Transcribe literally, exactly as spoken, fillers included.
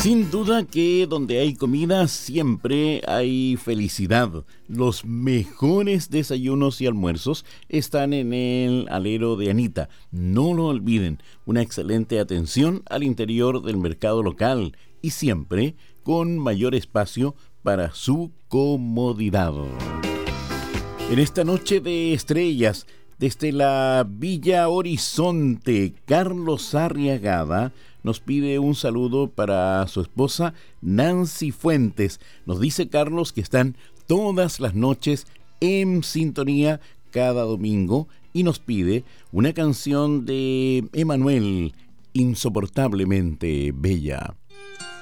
Sin duda que donde hay comida siempre hay felicidad. Los mejores desayunos y almuerzos están en el alero de Anita. No lo olviden, una excelente atención al interior del mercado local y siempre con mayor espacio para su comodidad. En esta noche de estrellas, desde la Villa Horizonte, Carlos Arriagada nos pide un saludo para su esposa Nancy Fuentes. Nos dice Carlos que están todas las noches en sintonía cada domingo y nos pide una canción de Emanuel, Insoportablemente Bella.